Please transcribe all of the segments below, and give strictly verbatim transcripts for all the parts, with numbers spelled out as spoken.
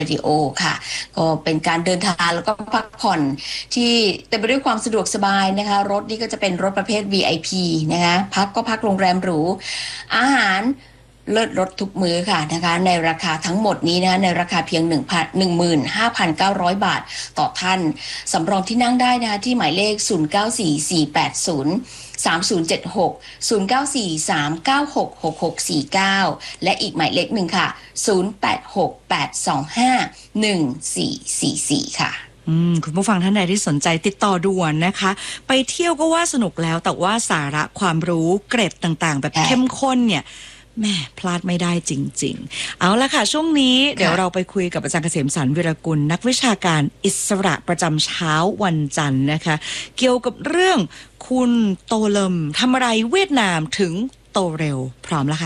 ดิโอค่ะก็เป็นการเดินทางแล้วก็พักผ่อนที่เต็มไปด้วยความสะดวกสบายนะคะรถนี่ก็จะเป็นรถประเภท วี ไอ พี นะคะพักก็พักโรงแรมหรูอาหารเลิศรสทุกมื้อค่ะนะคะในราคาทั้งหมดนี้นะคะในราคาเพียง หนึ่งหมื่นห้าพันเก้าร้อย บาทต่อท่านสำรองที่นั่งได้นะคะที่หมายเลขศูนย์ เก้า สี่ สี่ แปด ศูนย์ สาม ศูนย์ เจ็ด หก ศูนย์ เก้า สี่ สาม เก้า หก หก หก สี่ เก้าและอีกหมายเลขหนึ่งค่ะศูนย์ แปด หก แปด สอง ห้า หนึ่ง สี่ สี่ สี่ค่ะคุณผู้ฟังท่านใดที่สนใจติดต่อด่วนนะคะไปเที่ยวก็ว่าสนุกแล้วแต่ว่าสาระความรู้เกร็ดต่างๆแบบเข้มข้นเนี่ยแม่พลาดไม่ได้จริงๆเอาละค่ะช่วงนี้เดี๋ยวเราไปคุยกับอาจารย์เกษมสรรวีรกุลนักวิชาการอิสระประจำเช้าวันจันทร์นะคะเกี่ยวกับเรื่องคุณโตเลิมทำอะไรเวียดนามถึงโตเร็วพร้อมแล้วค่ะ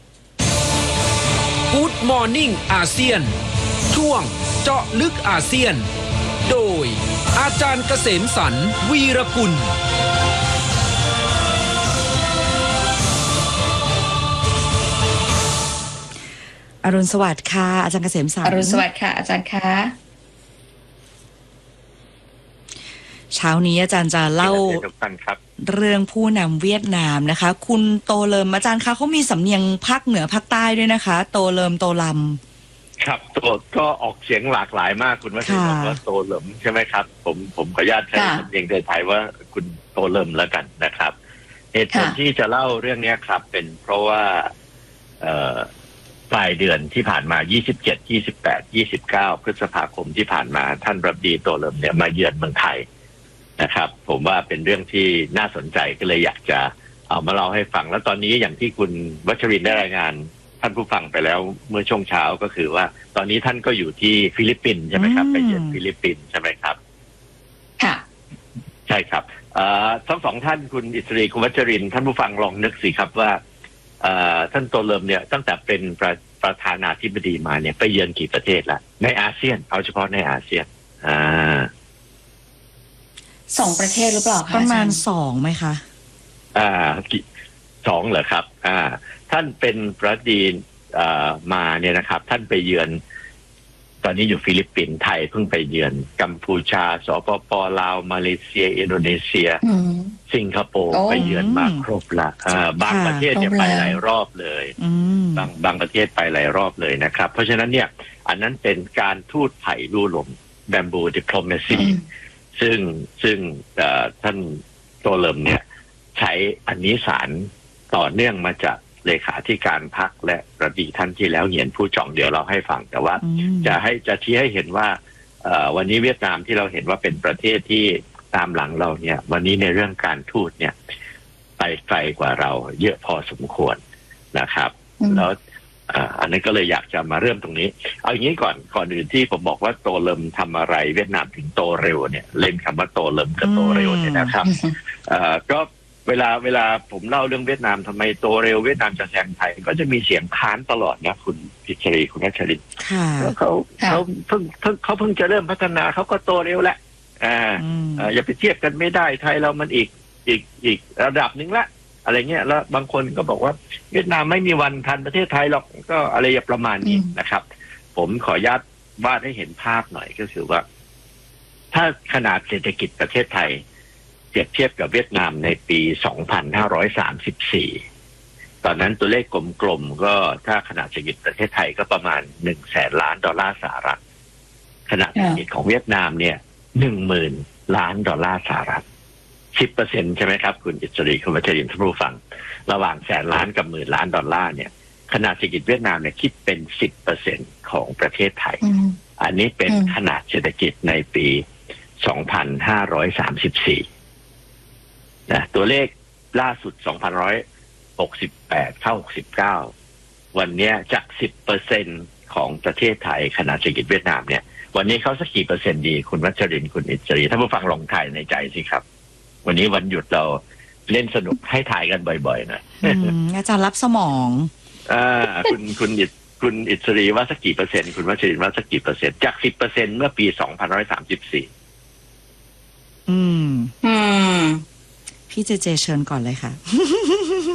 Good Morning อาเซียนช่วงเจาะลึกอาเซียนโดยอาจารย์เกษมสรรวีรกุลอรุณสวัสดิ์ค่ะอาจารย์เกษมสรรอรุณสวัสดิ์ค่ะอาจารย์คะเช้านี้อาจารย์จะเล่าเรื่องผู้นำเวียดนามนะคะคุณโตเลิมอาจารย์คะเขามีสำเนียงภาคเหนือภาคใต้ด้วยนะคะโตเลิมโตลำครับโตก็ออกเสียงหลากหลายมากคุณว่าจะบอกว่าโตเลิมใช่ไหมครับผมผมขออนุญาตใช้สำเนียงไทยว่าคุณโตเลิมแล้วกันนะครับเหตุผลที่จะเล่าเรื่องนี้ครับเป็นเพราะว่าเอ่อปลายเดือนที่ผ่านมา ยี่สิบเจ็ด ยี่สิบแปด ยี่สิบเก้า พฤษภาคมที่ผ่านมาท่านรัฐมนตรีโตเลิมเนี่ยมาเยือนเมืองไทยนะครับผมว่าเป็นเรื่องที่น่าสนใจก็เลยอยากจะเอามาเล่าให้ฟังแล้วตอนนี้อย่างที่คุณวัชรินทร์ได้รายงานท่านผู้ฟังไปแล้วเมื่อช่วงเช้าก็คือว่าตอนนี้ท่านก็อยู่ที่ฟิลิปปินส์ใช่ไหมครับไปเยือนฟิลิปปินส์ใช่ไหมครับค่ะใช่ครับทั้งสองท่านคุณอิสรีคุณวัชรินทร์ท่านผู้ฟังลองนึกสิครับว่าท่านโตเลิมเนี่ยตั้งแต่เป็นประประธานาธิบดีมาเนี่ยไปเยือนกี่ประเทศแล้วในอาเซียนเอาเฉพาะในอาเซียนอ่าสองประเทศหรือเปล่าคะประมาณสองไหมคะอ่าสองเหรอครับอ่าท่านเป็นประธานอ่ามาเนี่ยนะครับท่านไปเยือนตอนนี้อยู่ฟิลิปปินส์ไทยเพิ่งไปเยือนกัมพูชาสปปลาวมาเลเซียอินโดนีเซียสิงคโปร์ไปเยือนมาครบละอ่าบางประเทศเนี่ยไปหลายรอบเลยบางบางประเทศไปหลายรอบเลยนะครับเพราะฉะนั้นเนี่ยอันนั้นเป็นการทูตไผ่ลู่ลม Bamboo Diplomacy ซึ่งซึ่งท่านโตเลิมเนี่ยใช้อันนี้สารต่อเนื่องมาจากเลขาธิการพรรคและระดีท่านที่แล้วเหยียนผู้จ่องเดี๋ยวเราให้ฟังแต่ว่าจะให้จะชี้ให้เห็นว่าวันนี้เวียดนามที่เราเห็นว่าเป็นประเทศที่ตามหลังเราเนี่ยวันนี้ในเรื่องการทูตเนี่ยไปไกลกว่าเราเยอะพอสมควรนะครับแล้วอันนี้ก็เลยอยากจะมาเริ่มตรงนี้เอาอย่างนี้ก่อนก่อนอื่นที่ผมบอกว่าโตเลิมทำอะไรเวียดนามถึงโตเร็วเนี่ยเล่นคำว่าโตเลิมกับโตเร็วเนี่ยนะครับก็เวลาเวลาผมเล่าเรื่องเวียดนามทำไมโตเร็วเวียดนามจะแซงไทยก็จะมีเสียงค้านตลอดนะคุณพิชรีคุณนัชรินแล้วเขาเขาเพิ่งเขาเพิ่งจะเริ่มพัฒนาเขาก็โตเร็วแหละอ่าอย่าไปเทียบกันไม่ได้ไทยเรามันอีกอีกอีกระดับหนึ่งละอะไรเงี้ยแล้วบางคนก็บอกว่าเวียดนามไม่มีวันทันประเทศไทยหรอกก็อะไรประมาณนี้นะครับผมขออนุญาตวาดให้เห็นภาพหน่อยก็คือว่าถ้าขนาดเศรษฐกิจประเทศไทยเปรียบเทียบกับเวียดนามในปีสองพันห้าร้อยสามสิบสี่ตอนนั้นตัวเลขกลมๆก็ถ้าขนาดเศรษฐกิจประเทศไทยก็ประมาณหนึ่งแสนล้านดอลลาร์สหรัฐขนาดเศรษฐกิจของเวียดนามเนี่ยหนึ่งหมื่นล้านดอลลาร์สหรัฐสิบเปอร์เซ็นต์ใช่ไหมครับคุณอิสรีคุณวัชรินทร์ท่านผู้ฟังระหว่างแสนล้านกับหมื่นล้านดอลลาร์เนี่ยขนาดเศรษฐกิจเวียดนามเนี่ยคิดเป็นสิบเปอร์เซ็นต์ของประเทศไทยอันนี้เป็นขนาดเศรษฐกิจในปีสองพันห้าร้อยสามสิบสี่นะตัวเลขล่าสุดสองพันหนึ่งร้อยหกสิบแปดเข้าหกสิบเก้าวันนี้จาก สิบเปอร์เซ็นต์ ของประเทศไทยขนาดเศรษฐกิจเวียดนามเนี่ยวันนี้เขาสักกี่เปอร์เซ็นต์ดีคุณวัชรินทร์คุณอิสรีท่านผู้ฟังลองถ่ายในใจสิครับวันนี้วันหยุดเราเล่นสนุกให้ถ่ายกันบ่อยๆนะอาจารย์รับสมองอ่าคุณคุณอิคุณอิสรีว่าสักกี่เปอร์เซ็นต์คุณวัชรินทร์ว่าสักกี่เปอร์เซ็นต์จาก สิบเปอร์เซ็นต์ เมื่อปีสองพันหนึ่งร้อยสามสิบสี่อืมอืมพี่เจเจเชิญก่อนเลยค่ะ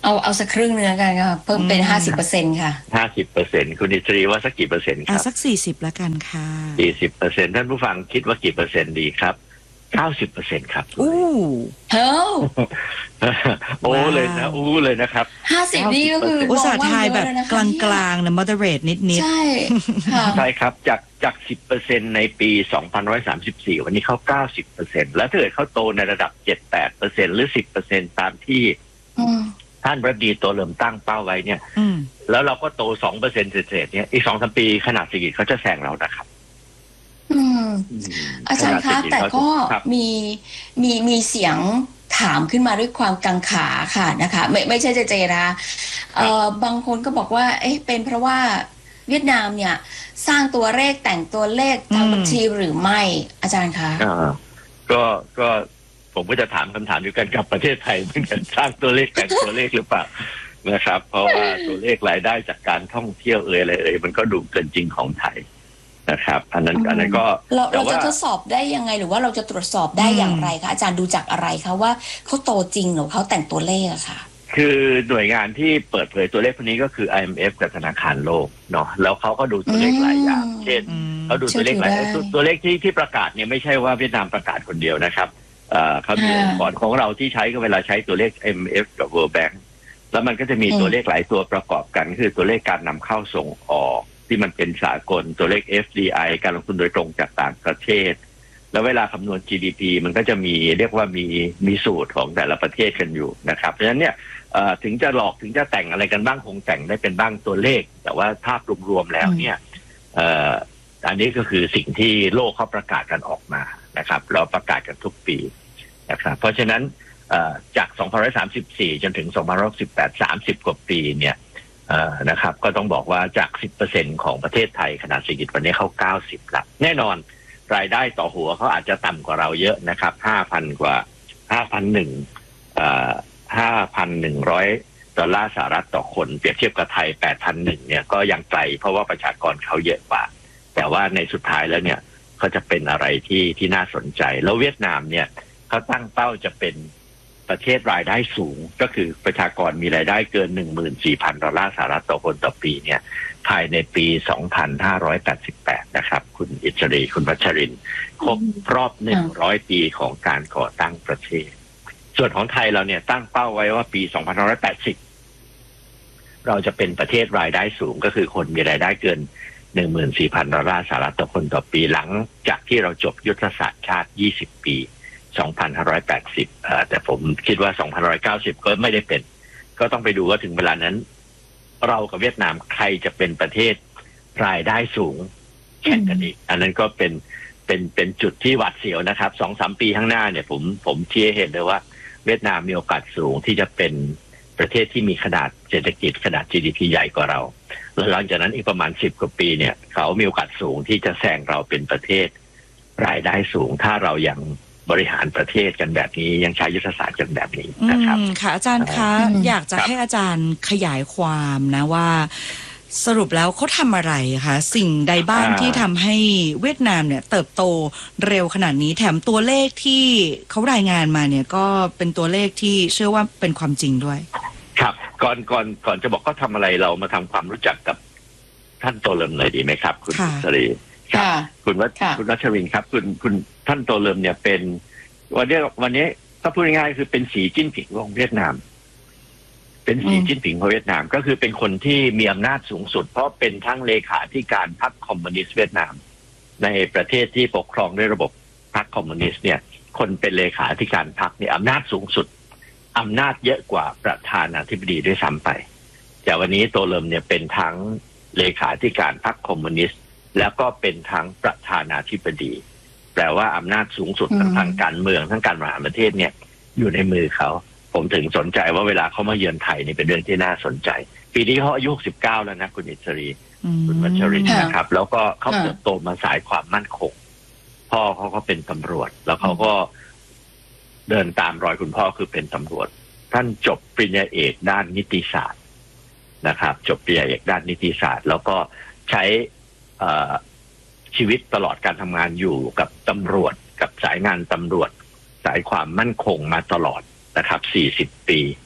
เอาเอาสักครึ่งเนื้อกันค่ะเพิ่มเป็นห้าสิบเปอร์เซ็นต์ค่ะห้าสิบเปอร์เซ็นต์คุณอิสรีว่าสักกี่เปอร์เซ็นต์คอ่ะรับสักสี่สิบละกันค่ะสี่สิบเปอร์เซ็นต์ท่านผู้ฟังคิดว่ากี่เปอร์เซ็นต์ดีครับเก้าสิบเปอร์เซ็นต์ครับอู้เฮ้ยโอ้เลยนะอู้เลยนะครับห้าสิบนี่ก็คืออุตสาห์ทายแบบกลางกๆลางๆนะ moderate นิดนิดใช่ค่ะใช่ครับจากจากสิบเปอร์เซ็นต์ในปีสองพันหนึ่งร้อยสามสิบสี่วันนี้เขาเก้าสิบเปอร์เซ็นต์แล้วถ้าเกิดเขาโตในระดับเจ็ดแปดเปอร์เซ็นต์หรือสิบเปอร์เซ็นต์ตามที่อืมท่านรัฐมนตรีตัวเริ่มตั้งเป้าไว้เนี่ยอืมแล้วเราก็โตสองเปอร์เซ็นต์เศษๆเนี่ยอีกสองสามปีขนาดเศรษฐกิจเขาจะแซงเรานะครับอืมอาจารย์คะแต่ก็มีมีมีเสียงถามขึ้นมาด้วยความกังขาค่ะนะคะไม่ไม่ใช่เจเจนะเอ่อบางคนก็บอกว่าเอ๊ะเป็นเพราะว่าเวียดนามเนี่ยสร้างตัวเลขแต่งตัวเลขทางบัญชีหรือไม่อาจารย์คะอ่าก็ก็ผมก็จะถามคำถามเดียวกันกับประเทศไทยเหมือนกันสร้างตัวเลขแต่งตัวเลขหรือเปล่านะครับ เพราะว่าตัวเลขรายได้จากการท่องเที่ยวเอ่ยอะไรเอ่ยมันก็ดูเกินจริงของไทยนะครับ อันนั้นอันนั้นก็เราเราจะทดสอบได้ยังไงหรือว่าเราจะตรวจสอบได้อย่างไรคะอาจารย์ดูจากอะไรคะว่าเขาโตจริงหรือเขาแต่งตัวเลขอะค่ะคือหน่วยงานที่เปิดเผยตัวเลขพวกนี้ก็คือ ไอ เอ็ม เอฟ กับธนาคารโลกเนาะแล้วเขาก็ดูตัวเลขหลายอย่างเช่นเขาดูตัวเลขหลายตัวตัวเลขที่ที่ประกาศเนี่ยไม่ใช่ว่าเวียดนามประกาศคนเดียวนะครับเอ่อเขามีองค์กรของเราที่ใช้ก็เวลาใช้ตัวเลข ไอ เอ็ม เอฟ กับ World Bank แล้วมันก็จะมีตัวเลขหลายตัวประกอบกันคือตัวเลขการนำเข้าส่งออกที่มันเป็นสากลตัวเลข เอฟ ดี ไอ การลงทุนโดยตรงจากต่างประเทศแล้วเวลาคำนวณ จี ดี พี มันก็จะมีเรียกว่ามีมีสูตรของแต่ละประเทศกันอยู่นะครับเพราะฉะนั้นเนี่ยถึงจะหลอกถึงจะแต่งอะไรกันบ้างคงแต่งได้เป็นบ้างตัวเลขแต่ว่าภาพรวมๆแล้วเนี่ยอันนี้ก็คือสิ่งที่โลกเขาประกาศกันออกมานะครับเราประกาศกันทุกปีนะครับเพราะฉะนั้นจากสองพันหนึ่งร้อยสามสิบสี่จนถึงสองพันหนึ่งร้อยสิบแปด สามสิบกว่าปีเนี่ยนะครับก็ต้องบอกว่าจาก สิบเปอร์เซ็นต์ ของประเทศไทยขนาดเศรษฐกิจวันนี้เขาเก้าสิบละแน่นอนรายได้ต่อหัวเขาอาจจะต่ำกว่าเราเยอะนะครับ ห้าพัน กว่า ห้าพันหนึ่ง เอ่อ ห้าพันหนึ่งร้อย ดอลลาร์สหรัฐต่อคนเปรียบเทียบกับไทย แปดพันหนึ่ง เนี่ยก็ยังไกลเพราะว่าประชากรเขาเยอะกว่าแต่ว่าในสุดท้ายแล้วเนี่ยเขาจะเป็นอะไรที่ที่น่าสนใจแล้วเวียดนามเนี่ยเขาตั้งเป้าจะเป็นประเทศรายได้สูงก็คือประชากรมีรายได้เกิน หนึ่งหมื่นสี่พัน ดอลลาร์สหรัฐต่อคนต่อปีเนี่ยภายในปี สองพันห้าร้อยแปดสิบแปด นะครับคุณอิสรีคุณวัชรินทร์ครบรอบหนึ่งร้อยปีของการก่อตั้งประเทศส่วนของไทยเราเนี่ยตั้งเป้าไว้ว่าปี สองพันห้าร้อยแปดสิบ เราจะเป็นประเทศรายได้สูงก็คือคนมีรายได้เกิน หนึ่งหมื่นสี่พัน ดอลลาร์สหรัฐต่อคนต่อปีหลังจากที่เราจบยุทธศาสตร์ชาติ ยี่สิบ ปี สองพันห้าร้อยแปดสิบ เอ่อแต่ผมคิดว่า สองพันห้าร้อยเก้าสิบ ก็ไม่ได้เป็นก็ต้องไปดูว่าถึงเวลานั้นเรากับเวียดนามใครจะเป็นประเทศรายได้สูงแข่งกันอีกอันนั้นก็เป็นเป็นเป็นจุดที่หวาดเสียวนะครับ สองสาม ปีข้างหน้าเนี่ยผมผมเชื่อเห็นเลยว่าเวียดนามมีโอกาสสูงที่จะเป็นประเทศที่มีขนาดเศรษฐกิจขนาด จี ดี พี ใหญ่กว่าเราแล้วหลังจากนั้นอีกประมาณสิบกว่าปีเนี่ยเขามีโอกาสสูงที่จะแซงเราเป็นประเทศรายได้สูงถ้าเรายังบริหารประเทศกันแบบนี้ยังใช้ยุทธศาสตร์กันแบบนี้นะครับค่ะอาจารย์คะอยากจะให้อาจารย์ขยายความนะว่าสรุปแล้วเขาทำอะไรคะสิ่งใดบ้างที่ทำให้เวียดนามเนี่ยเติบโตเร็วขนาดนี้แถมตัวเลขที่เขารายงานมาเนี่ยก็เป็นตัวเลขที่เชื่อว่าเป็นความจริงด้วยครับก่อนก่อนก่อนจะบอกเขาทำอะไรเรามาทำความรู้จักกับท่านโตเลิมเลยดีไหมครับคุณสรีค่ะคุณวัชคุณรัชรินทร์ครับคุณคุณท่านโตเลิมเนี่ยเป็นวันนี้วันนี้ถ้าพูดง่ายๆคือเป็นสีจิ้นผิงของเวียดนามเป็นสีจิ้นผิงของเวียดนามก็คือเป็นคนที่มีอำนาจสูงสุดเพราะเป็นทั้งเลขาธิการพรรคคอมมิวนิสต์เวียดนามในประเทศที่ปกครองด้วยระบบพรรคคอมมิวนิสต์เนี่ยคนเป็นเลขาธิการพรรคเนี่ยอำนาจสูงสุดอำนาจเยอะกว่าประธานาธิบดีด้วยซ้ำไปแต่วันนี้โตเลิมเนี่ยเป็นทั้งเลขาธิการพรรคคอมมิวนิสต์แล้วก็เป็นทั้งประธานาธิบดีแปลว่าอำนาจสูงสุดทั้งทางการเมืองทั้งการบริหารประเทศเนี่ยอยู่ในมือเขาผมถึงสนใจว่าเวลาเขามาเยือนไทยนี่เป็นเรื่องที่น่าสนใจปีนี้เขาอายุหกสิบเก้าแล้วนะคุณอิสรีคุณวัชรินทร์นะครับแล้วก็เขาเติบโตมาสายความมั่นคงพ่อเขาก็เป็นตำรวจแล้วเขาก็เดินตามรอยคุณพ่อคือเป็นตำรวจท่านจบปริญญาเอกด้านนิติศาสตร์นะครับจบปริญญาเอกด้านนิติศาสตร์แล้วก็ใช้ชีวิตตลอดการทำงานอยู่กับตำรวจกับสายงานตำรวจสายความมั่นคงมาตลอดนะครับสี่สิบปี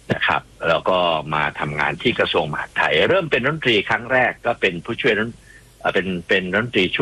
นะครับแล้วก็มาทำงานที่กระทรวงมหาดไทยเริ่มเป็นรัฐมนตรีครั้งแรกก็เป็นผู้ช่วยรัฐเป็นเป็นรัฐมนตรีช่วย